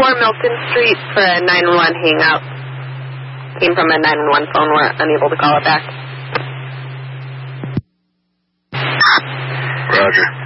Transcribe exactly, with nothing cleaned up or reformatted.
four Milton Street for a nine one one hangout. Came from a nine one one phone. We're unable to call it back. Roger.